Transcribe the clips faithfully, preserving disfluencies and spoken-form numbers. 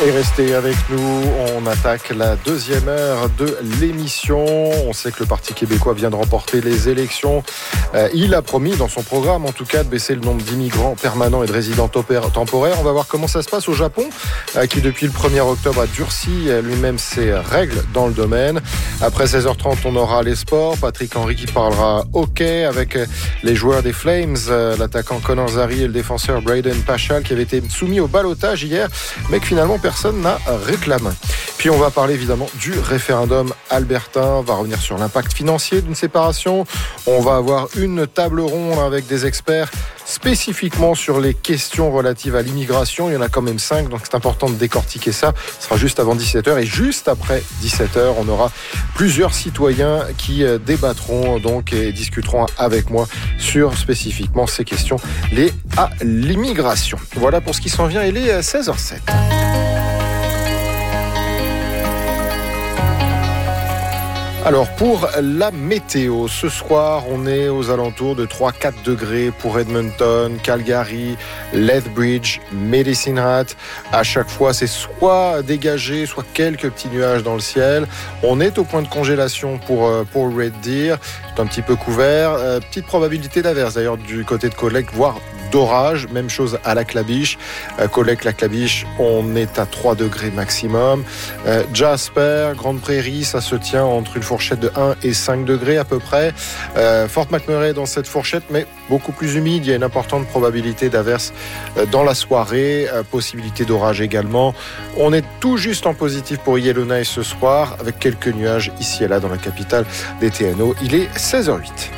Et restez avec nous, on attaque la deuxième heure de l'émission. On sait que le Parti québécois vient de remporter les élections. Euh, il a promis dans son programme, en tout cas, de baisser le nombre d'immigrants permanents et de résidents temporaires. On va voir comment ça se passe au Japon, euh, qui depuis le premier octobre a durci lui-même ses règles dans le domaine. Après seize heures trente, on aura les sports. Patrick Henry qui parlera hockey avec les joueurs des Flames, euh, l'attaquant Conor Zary et le défenseur Braden Pachal qui avaient été soumis au ballottage hier, mais que finalement personne n'a réclamé. Puis on va parler évidemment du référendum albertain, on va revenir sur l'impact financier d'une séparation, on va avoir une table ronde avec des experts spécifiquement sur les questions relatives à l'immigration. Il y en a quand même cinq, donc c'est important de décortiquer ça. Ce sera juste avant dix-sept heures et juste après dix-sept heures, on aura plusieurs citoyens qui débattront donc et discuteront avec moi sur spécifiquement ces questions liées à l'immigration. Voilà pour ce qui s'en vient, il est seize heures zéro sept. Alors pour la météo, ce soir on est aux alentours de trois à quatre degrés pour Edmonton, Calgary, Lethbridge, Medicine Hat. À chaque fois c'est soit dégagé, soit quelques petits nuages dans le ciel. On est au point de congélation pour, pour Red Deer, c'est un petit peu couvert. Euh, petite probabilité d'averse d'ailleurs du côté de Colac, voire d'orage, même chose à la Clabiche. Euh, Colac, la Clabiche, on est à trois degrés maximum. Euh, Jasper, Grande Prairie, ça se tient entre une fourchette de un et cinq degrés à peu près. Euh, Fort McMurray dans cette fourchette, mais beaucoup plus humide. Il y a une importante probabilité d'averse euh, dans la soirée, euh, possibilité d'orage également. On est tout juste en positif pour Yellowknife ce soir, avec quelques nuages ici et là dans la capitale des T N O. Il est seize heures huit.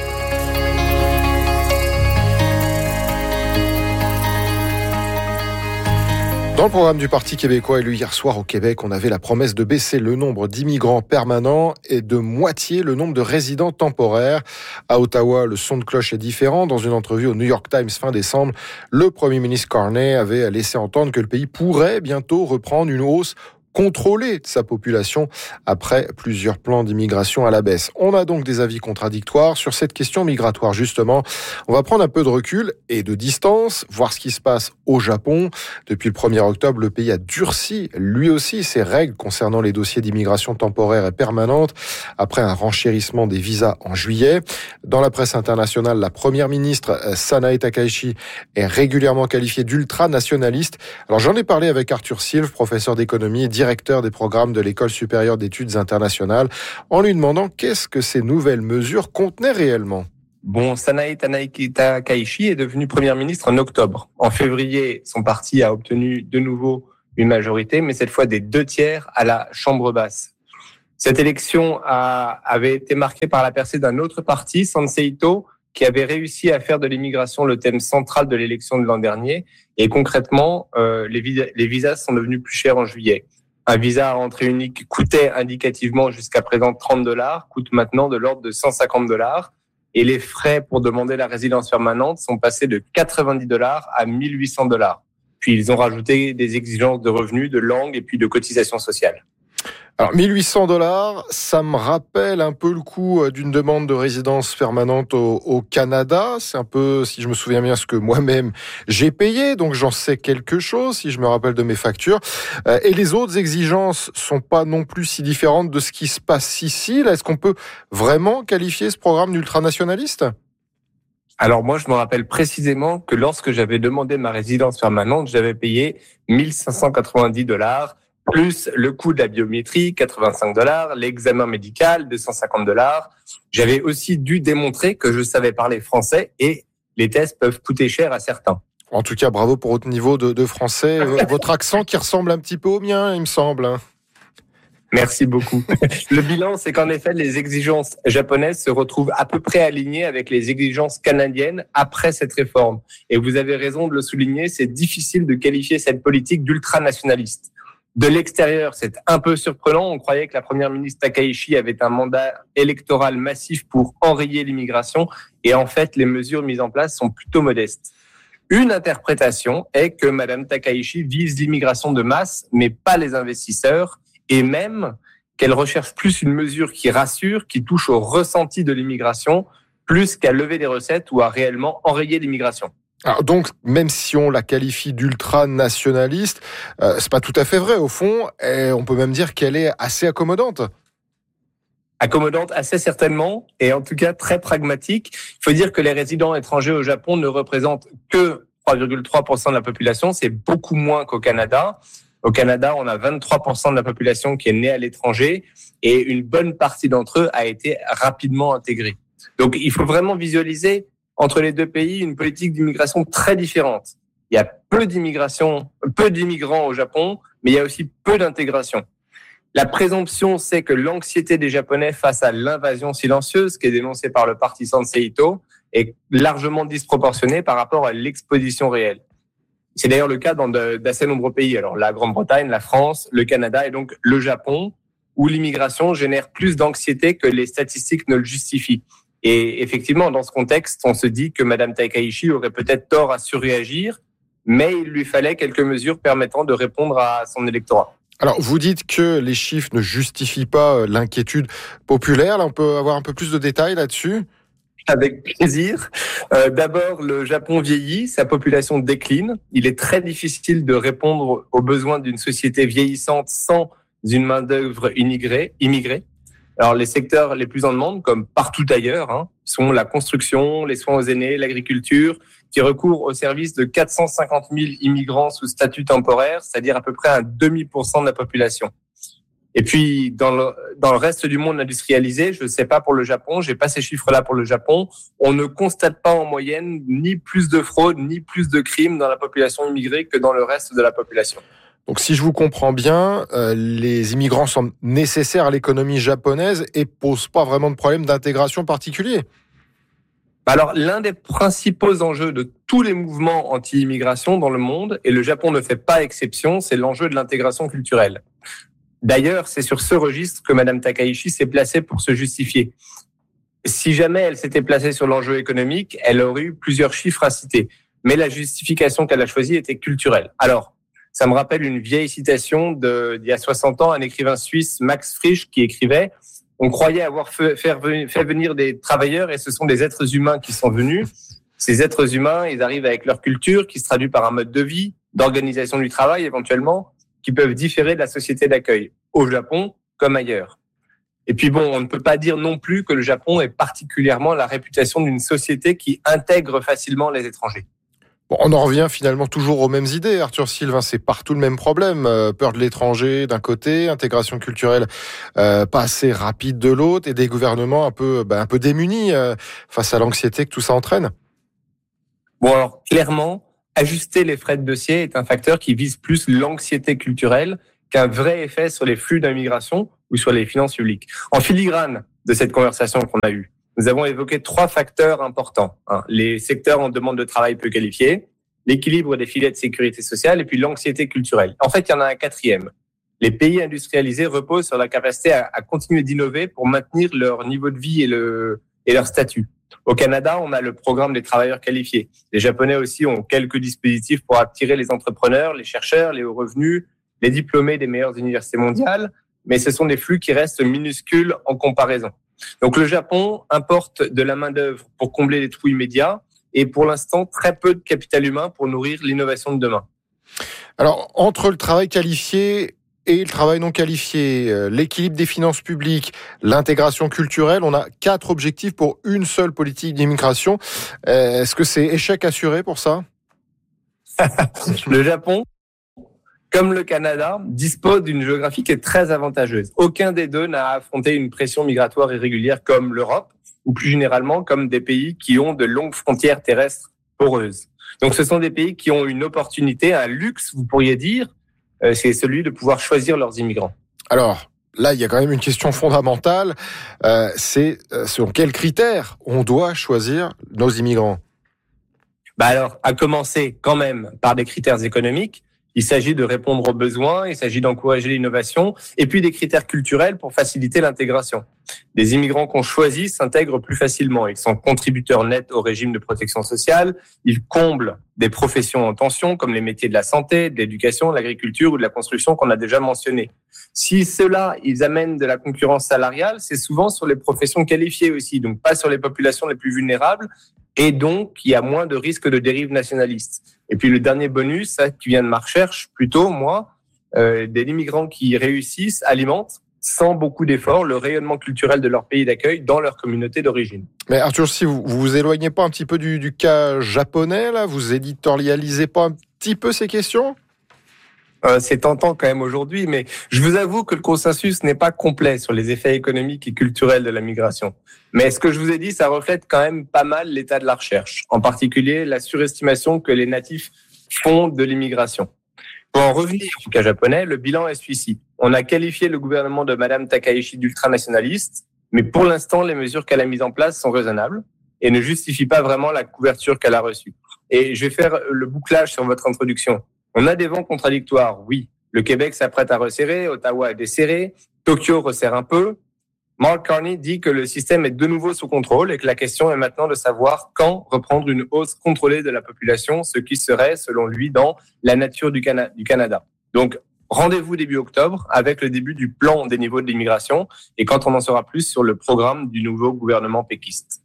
Dans le programme du Parti québécois élu hier soir au Québec, on avait la promesse de baisser le nombre d'immigrants permanents et de moitié le nombre de résidents temporaires. À Ottawa, le son de cloche est différent. Dans une entrevue au New York Times fin décembre, le Premier ministre Carney avait laissé entendre que le pays pourrait bientôt reprendre une hausse contrôler sa population après plusieurs plans d'immigration à la baisse. On a donc des avis contradictoires sur cette question migratoire, justement. On va prendre un peu de recul et de distance, voir ce qui se passe au Japon. Depuis le premier octobre, le pays a durci, lui aussi, ses règles concernant les dossiers d'immigration temporaire et permanente, après un renchérissement des visas en juillet. Dans la presse internationale, la première ministre, Sanae Takaichi, est régulièrement qualifiée d'ultra-nationaliste. Alors j'en ai parlé avec Arthur Silve, professeur d'économie et directeur des programmes de l'École supérieure d'études internationales, en lui demandant qu'est-ce que ces nouvelles mesures contenaient réellement. Bon, Sanae Takaichi est devenue première ministre en octobre. En février, son parti a obtenu de nouveau une majorité, mais cette fois des deux tiers à la Chambre basse. Cette élection a, avait été marquée par la percée d'un autre parti, Sanseito, qui avait réussi à faire de l'immigration le thème central de l'élection de l'an dernier. Et concrètement, euh, les, vis- les visas sont devenus plus chers en juillet. Un visa à entrée unique coûtait indicativement jusqu'à présent trente dollars, coûte maintenant de l'ordre de cent cinquante dollars. Et les frais pour demander la résidence permanente sont passés de quatre-vingt-dix dollars à mille huit cents dollars. Puis ils ont rajouté des exigences de revenus, de langue et puis de cotisations sociales. Alors, mille huit cents dollars, ça me rappelle un peu le coût d'une demande de résidence permanente au, au Canada. C'est un peu, si je me souviens bien, ce que moi-même j'ai payé. Donc, j'en sais quelque chose, si je me rappelle de mes factures. Euh, et les autres exigences sont pas non plus si différentes de ce qui se passe ici. Là, est-ce qu'on peut vraiment qualifier ce programme d'ultranationaliste ? Alors moi, je me rappelle précisément que lorsque j'avais demandé ma résidence permanente, j'avais payé mille cinq cent quatre-vingt-dix dollars. Plus le coût de la biométrie, quatre-vingt-cinq dollars, l'examen médical, deux cent cinquante dollars. J'avais aussi dû démontrer que je savais parler français et les tests peuvent coûter cher à certains. En tout cas, bravo pour votre niveau de, de français. Votre accent qui ressemble un petit peu au mien, il me semble. Merci beaucoup. Le bilan, c'est qu'en effet, les exigences japonaises se retrouvent à peu près alignées avec les exigences canadiennes après cette réforme. Et vous avez raison de le souligner, c'est difficile de qualifier cette politique d'ultranationaliste. De l'extérieur, c'est un peu surprenant. On croyait que la première ministre Takaichi avait un mandat électoral massif pour enrayer l'immigration. Et en fait, les mesures mises en place sont plutôt modestes. Une interprétation est que Madame Takaichi vise l'immigration de masse, mais pas les investisseurs. Et même qu'elle recherche plus une mesure qui rassure, qui touche au ressenti de l'immigration, plus qu'à lever des recettes ou à réellement enrayer l'immigration. Alors donc, même si on la qualifie d'ultra-nationaliste, euh, c'est pas tout à fait vrai au fond, et on peut même dire qu'elle est assez accommodante. Accommodante assez certainement, et en tout cas très pragmatique. Il faut dire que les résidents étrangers au Japon ne représentent que trois virgule trois pour cent de la population, c'est beaucoup moins qu'au Canada. Au Canada, on a vingt-trois pour cent de la population qui est née à l'étranger, et une bonne partie d'entre eux a été rapidement intégrée. Donc il faut vraiment visualiser entre les deux pays une politique d'immigration très différente. Il y a peu d'immigration, peu d'immigrants au Japon, mais il y a aussi peu d'intégration. La présomption, c'est que l'anxiété des Japonais face à l'invasion silencieuse, qui est dénoncée par le parti Sansei-Ito, est largement disproportionnée par rapport à l'exposition réelle. C'est d'ailleurs le cas dans de, d'assez nombreux pays. Alors la Grande-Bretagne, la France, le Canada et donc le Japon, où l'immigration génère plus d'anxiété que les statistiques ne le justifient. Et effectivement, dans ce contexte, on se dit que Mme Takaichi aurait peut-être tort à surréagir, mais il lui fallait quelques mesures permettant de répondre à son électorat. Alors, vous dites que les chiffres ne justifient pas l'inquiétude populaire. Là, on peut avoir un peu plus de détails là-dessus ? Avec plaisir. Euh, d'abord, le Japon vieillit, sa population décline. Il est très difficile de répondre aux besoins d'une société vieillissante sans une main-d'œuvre immigrée. immigrée. Alors, les secteurs les plus en demande, comme partout ailleurs, hein, sont la construction, les soins aux aînés, l'agriculture, qui recourent au service de quatre cent cinquante mille immigrants sous statut temporaire, c'est-à-dire à peu près un demi pour cent de la population. Et puis, dans le, dans le reste du monde industrialisé, je ne sais pas pour le Japon, j'ai pas ces chiffres-là pour le Japon, on ne constate pas en moyenne ni plus de fraude, ni plus de crimes dans la population immigrée que dans le reste de la population. Donc, si je vous comprends bien, euh, les immigrants sont nécessaires à l'économie japonaise et posent pas vraiment de problème d'intégration particulier. Alors, l'un des principaux enjeux de tous les mouvements anti-immigration dans le monde, et le Japon ne fait pas exception, c'est l'enjeu de l'intégration culturelle. D'ailleurs, c'est sur ce registre que Mme Takaichi s'est placée pour se justifier. Si jamais elle s'était placée sur l'enjeu économique, elle aurait eu plusieurs chiffres à citer. Mais la justification qu'elle a choisie était culturelle. Alors, ça me rappelle une vieille citation de, d'il y a soixante ans, un écrivain suisse, Max Frisch, qui écrivait « On croyait avoir fait, faire, fait venir des travailleurs et ce sont des êtres humains qui sont venus. Ces êtres humains, ils arrivent avec leur culture qui se traduit par un mode de vie, d'organisation du travail éventuellement, qui peuvent différer de la société d'accueil, au Japon comme ailleurs. » Et puis bon, on ne peut pas dire non plus que le Japon ait particulièrement la réputation d'une société qui intègre facilement les étrangers. Bon, on en revient finalement toujours aux mêmes idées, Arthur Sylvain, c'est partout le même problème. Euh, peur de l'étranger d'un côté, intégration culturelle euh, pas assez rapide de l'autre, et des gouvernements un peu, ben, un peu démunis euh, face à l'anxiété que tout ça entraîne. Bon alors, clairement, ajuster les frais de dossier est un facteur qui vise plus l'anxiété culturelle qu'un vrai effet sur les flux d'immigration ou sur les finances publiques. En filigrane de cette conversation qu'on a eue, nous avons évoqué trois facteurs importants. Hein. Les secteurs en demande de travail peu qualifiés, l'équilibre des filets de sécurité sociale et puis l'anxiété culturelle. En fait, il y en a un quatrième. Les pays industrialisés reposent sur la capacité à, à continuer d'innover pour maintenir leur niveau de vie et, le, et leur statut. Au Canada, on a le programme des travailleurs qualifiés. Les Japonais aussi ont quelques dispositifs pour attirer les entrepreneurs, les chercheurs, les hauts revenus, les diplômés des meilleures universités mondiales, mais ce sont des flux qui restent minuscules en comparaison. Donc le Japon importe de la main-d'œuvre pour combler les trous immédiats et pour l'instant très peu de capital humain pour nourrir l'innovation de demain. Alors entre le travail qualifié et le travail non qualifié, l'équilibre des finances publiques, l'intégration culturelle, on a quatre objectifs pour une seule politique d'immigration. Est-ce que c'est échec assuré pour ça ? Le Japon, comme le Canada, dispose d'une géographie qui est très avantageuse. Aucun des deux n'a affronté une pression migratoire irrégulière comme l'Europe, ou plus généralement comme des pays qui ont de longues frontières terrestres poreuses. Donc ce sont des pays qui ont une opportunité, un luxe, vous pourriez dire, euh, c'est celui de pouvoir choisir leurs immigrants. Alors, là, il y a quand même une question fondamentale, euh, c'est euh, selon quels critères on doit choisir nos immigrants ? Bah alors, à commencer quand même par des critères économiques. Il s'agit de répondre aux besoins, il s'agit d'encourager l'innovation, et puis des critères culturels pour faciliter l'intégration. Les immigrants qu'on choisit s'intègrent plus facilement. Ils sont contributeurs nets au régime de protection sociale, ils comblent des professions en tension, comme les métiers de la santé, de l'éducation, de l'agriculture ou de la construction qu'on a déjà mentionné. Si ceux-là, ils amènent de la concurrence salariale, c'est souvent sur les professions qualifiées aussi, donc pas sur les populations les plus vulnérables, et donc il y a moins de risques de dérive nationaliste. Et puis le dernier bonus, ça qui vient de ma recherche, plutôt moi, euh, des immigrants qui réussissent alimentent sans beaucoup d'efforts le rayonnement culturel de leur pays d'accueil dans leur communauté d'origine. Mais Arthur, si vous vous, vous éloignez pas un petit peu du, du cas japonais, là, vous éditorialisez pas un petit peu ces questions ? Euh, c'est tentant quand même aujourd'hui, mais je vous avoue que le consensus n'est pas complet sur les effets économiques et culturels de la migration. Mais ce que je vous ai dit, ça reflète quand même pas mal l'état de la recherche, en particulier la surestimation que les natifs font de l'immigration. Pour en revenir au cas japonais, le bilan est celui-ci. On a qualifié le gouvernement de Madame Takaichi d'ultranationaliste, mais pour l'instant, les mesures qu'elle a mises en place sont raisonnables et ne justifient pas vraiment la couverture qu'elle a reçue. Et je vais faire le bouclage sur votre introduction. On a des vents contradictoires, oui. Le Québec s'apprête à resserrer, Ottawa à desserrer, Tokyo resserre un peu. Mark Carney dit que le système est de nouveau sous contrôle et que la question est maintenant de savoir quand reprendre une hausse contrôlée de la population, ce qui serait, selon lui, dans la nature du, Cana- du Canada. Donc, rendez-vous début octobre avec le début du plan des niveaux de l'immigration et quand on en saura plus sur le programme du nouveau gouvernement péquiste.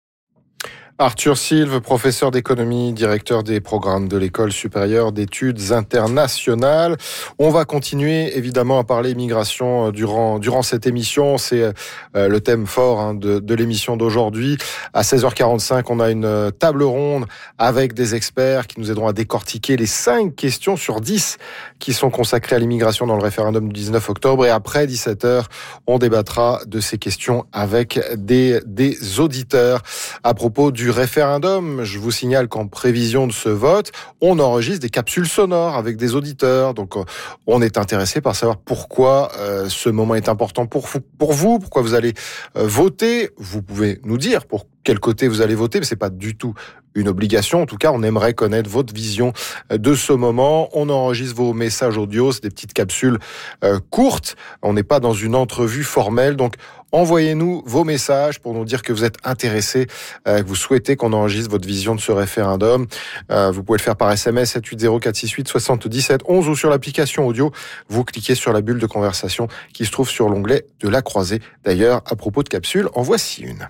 Arthur Silve, professeur d'économie, directeur des programmes de l'École supérieure d'études internationales. On va continuer évidemment à parler immigration durant durant cette émission. C'est euh, le thème fort hein, de, de l'émission d'aujourd'hui. À seize heures quarante-cinq, on a une table ronde avec des experts qui nous aideront à décortiquer les cinq questions sur dix qui sont consacrées à l'immigration dans le référendum du dix-neuf octobre. Et après dix-sept heures, on débattra de ces questions avec des, des auditeurs à propos du référendum. Je vous signale qu'en prévision de ce vote, on enregistre des capsules sonores avec des auditeurs. Donc, on est intéressé par savoir pourquoi euh, ce moment est important pour vous, pour vous, pourquoi vous allez euh, voter. Vous pouvez nous dire pour quel côté vous allez voter, mais c'est pas du tout une obligation. En tout cas, on aimerait connaître votre vision de ce moment. On enregistre vos messages audio, c'est des petites capsules euh, courtes. On n'est pas dans une entrevue formelle, donc envoyez-nous vos messages pour nous dire que vous êtes intéressés, euh, que vous souhaitez qu'on enregistre votre vision de ce référendum. Euh, vous pouvez le faire par S M S sept huit zéro quatre six huit soixante-dix-sept onze ou sur l'application audio. Vous cliquez sur la bulle de conversation qui se trouve sur l'onglet de la croisée. D'ailleurs, à propos de capsules, en voici une.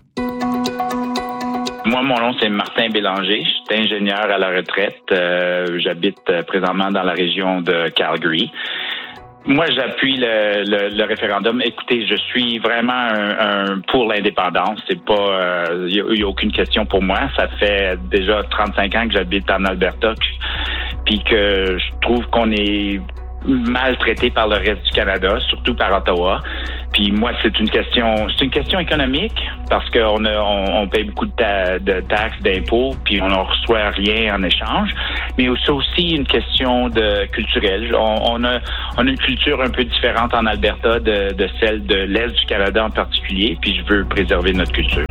Moi, mon nom, c'est Martin Bélanger. Je suis ingénieur à la retraite. Euh, j'habite présentement dans la région de Calgary. Moi, j'appuie le, le, le référendum. Écoutez, je suis vraiment un, un pour l'indépendance. C'est pas, il euh, y, a aucune question pour moi. Ça fait déjà trente-cinq ans que j'habite en Alberta, puis que je trouve qu'on est maltraité par le reste du Canada, surtout par Ottawa. Puis moi, c'est une question, c'est une question économique parce qu'on a, on, on paye beaucoup de, ta, de taxes, d'impôts, puis on ne reçoit rien en échange. Mais c'est aussi une question de culturelle. On, on a, on a une culture un peu différente en Alberta de, de celle de l'Est du Canada en particulier. Puis je veux préserver notre culture.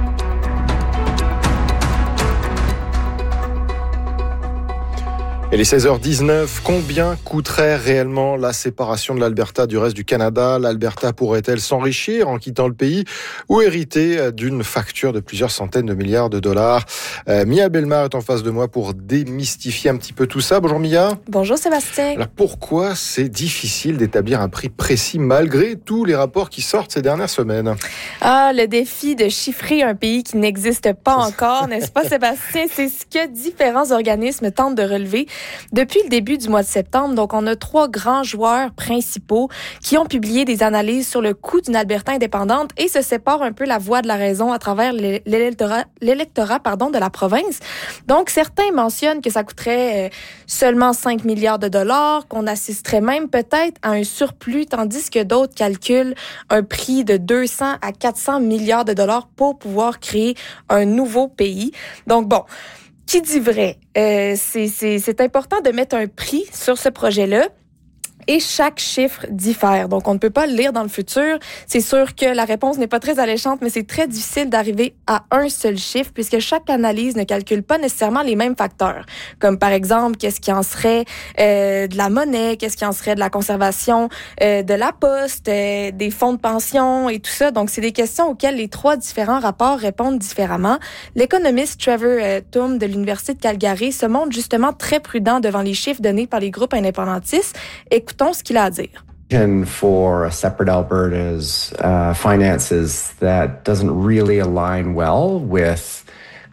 Et les seize heures dix-neuf, combien coûterait réellement la séparation de l'Alberta du reste du Canada ? L'Alberta pourrait-elle s'enrichir en quittant le pays ou hériter d'une facture de plusieurs centaines de milliards de dollars ? euh, Mia Bellemare est en face de moi pour démystifier un petit peu tout ça. Bonjour Mia. Bonjour Sébastien. Alors pourquoi c'est difficile d'établir un prix précis malgré tous les rapports qui sortent ces dernières semaines ? Ah, le défi de chiffrer un pays qui n'existe pas encore, n'est-ce pas Sébastien? C'est ce que différents organismes tentent de relever depuis le début du mois de septembre. Donc, on a trois grands joueurs principaux qui ont publié des analyses sur le coût d'une Alberta indépendante et se séparent un peu la voix de la raison à travers l'électorat, l'électorat pardon, de la province. Donc, certains mentionnent que ça coûterait seulement cinq milliards de dollars, qu'on assisterait même peut-être à un surplus, tandis que d'autres calculent un prix de deux cents à quatre cents milliards de dollars pour pouvoir créer un nouveau pays. Donc, bon, qui dit vrai? Euh, c'est, c'est, c'est important de mettre un prix sur ce projet-là. Et chaque chiffre diffère. Donc, on ne peut pas le lire dans le futur. C'est sûr que la réponse n'est pas très alléchante, mais c'est très difficile d'arriver à un seul chiffre puisque chaque analyse ne calcule pas nécessairement les mêmes facteurs. Comme par exemple, qu'est-ce qui en serait euh, de la monnaie, qu'est-ce qui en serait de la conservation euh, de la poste, euh, des fonds de pension et tout ça. Donc, c'est des questions auxquelles les trois différents rapports répondent différemment. L'économiste Trevor euh, Thum de l'Université de Calgary se montre justement très prudent devant les chiffres donnés par les groupes indépendantistes. Écoutons ce qu'il a à dire. For a separate Alberta's uh, finances that doesn't really align well with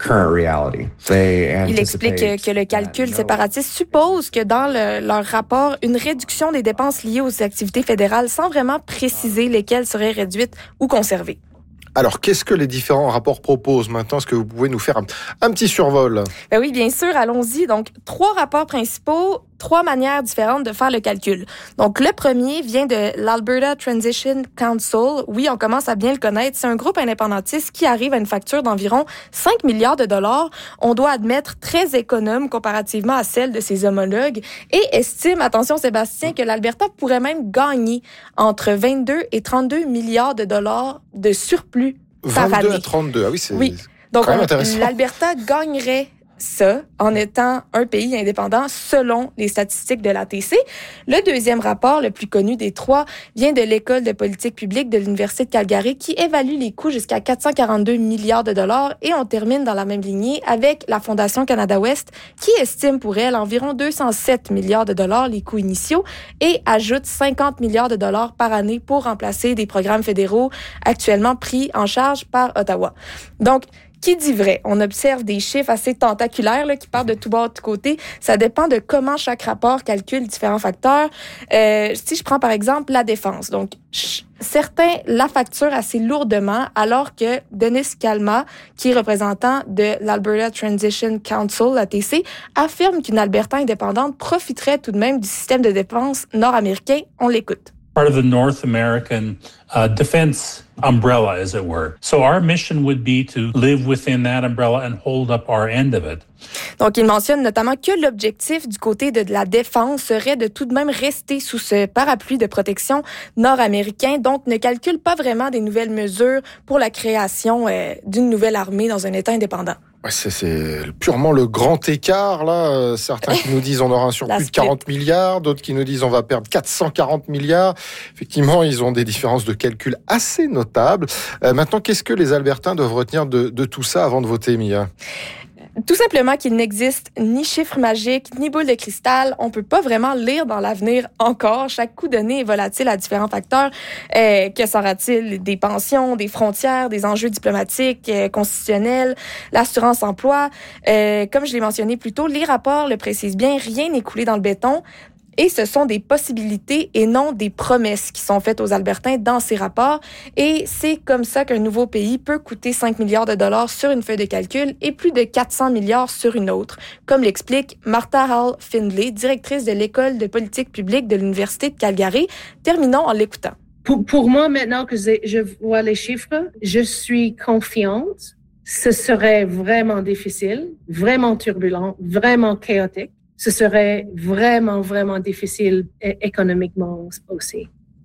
current reality. They Il explique que le calcul séparatiste suppose que dans le, leur rapport, une réduction des dépenses liées aux activités fédérales sans vraiment préciser lesquelles seraient réduites ou conservées. Alors, qu'est-ce que les différents rapports proposent maintenant? Est-ce que vous pouvez nous faire un, un petit survol? Ben oui, bien sûr, allons-y. Donc, trois rapports principaux, trois manières différentes de faire le calcul. Donc, le premier vient de l'Alberta Transition Council. Oui, on commence à bien le connaître. C'est un groupe indépendantiste qui arrive à une facture d'environ cinq milliards de dollars. On doit admettre très économe comparativement à celle de ses homologues et estime, attention Sébastien, que l'Alberta pourrait même gagner entre vingt-deux et trente-deux milliards de dollars de surplus vingt-deux à trente-deux, ah oui, c'est oui. Donc, quand même on, intéressant. L'Alberta gagnerait ça en étant un pays indépendant selon les statistiques de l'A T C. Le deuxième rapport, le plus connu des trois, vient de l'École de politique publique de l'Université de Calgary qui évalue les coûts jusqu'à quatre cent quarante-deux milliards de dollars et on termine dans la même lignée avec la Fondation Canada-Ouest qui estime pour elle environ deux cent sept milliards de dollars les coûts initiaux et ajoute cinquante milliards de dollars par année pour remplacer des programmes fédéraux actuellement pris en charge par Ottawa. Donc, qui dit vrai? On observe des chiffres assez tentaculaires là, qui partent de tout bord, de tout côté. Ça dépend de comment chaque rapport calcule différents facteurs. Euh, si je prends par exemple la défense, donc ch- certains la facturent assez lourdement, alors que Denis Kalma, qui est représentant de l'Alberta Transition Council, l'A T C, affirme qu'une Alberta indépendante profiterait tout de même du système de défense nord-américain. On l'écoute. Part of the North American uh, defense umbrella, as it were. So our mission would be to live within that umbrella and hold up our end of it. Donc, il mentionne notamment que l'objectif du côté de la défense serait de tout de même rester sous ce parapluie de protection nord-américain, donc ne calcule pas vraiment des nouvelles mesures pour la création euh, d'une nouvelle armée dans un État indépendant. Ouais, c'est, c'est purement le grand écart, là. Certains qui nous disent on aura un surplus de quarante milliards, d'autres qui nous disent on va perdre quatre cent quarante milliards. Effectivement, ils ont des différences de calcul assez notables. Euh, maintenant, qu'est-ce que les Albertains doivent retenir de, de tout ça avant de voter, Mia? Tout simplement qu'il n'existe ni chiffre magique, ni boule de cristal. On peut pas vraiment lire dans l'avenir encore. Chaque coup donné est volatile à différents facteurs. Euh, que sera-t-il des pensions, des frontières, des enjeux diplomatiques, euh, constitutionnels, l'assurance-emploi? Euh, comme je l'ai mentionné plus tôt, les rapports le précisent bien, rien n'est coulé dans le béton. Et ce sont des possibilités et non des promesses qui sont faites aux Albertains dans ces rapports. Et c'est comme ça qu'un nouveau pays peut coûter cinq milliards de dollars sur une feuille de calcul et plus de quatre cents milliards sur une autre, comme l'explique Martha Hall Findlay, directrice de l'École de politique publique de l'Université de Calgary. Terminons en l'écoutant. Pour, pour moi, maintenant que je vois les chiffres, je suis confiante. Ce serait vraiment difficile, vraiment turbulent, vraiment chaotique. Ce serait vraiment, vraiment difficile économiquement aussi.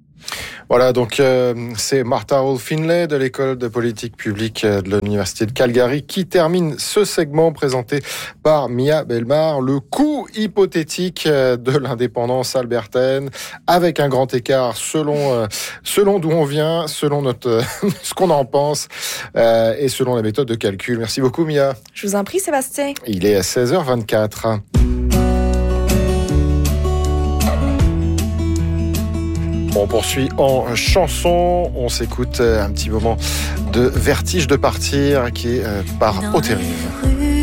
Voilà, donc euh, c'est Martha Hall Findlay de l'École de politique publique de l'Université de Calgary qui termine ce segment présenté par Mia Bellemare, le coût hypothétique de l'indépendance albertaine, avec un grand écart selon euh, selon d'où on vient, selon notre ce qu'on en pense euh, et selon la méthode de calcul. Merci beaucoup, Mia. Je vous en prie, Sébastien. Il est à seize heures vingt-quatre. On poursuit en chanson, on s'écoute un petit moment de Vertige de partir qui est par Haute-Rive.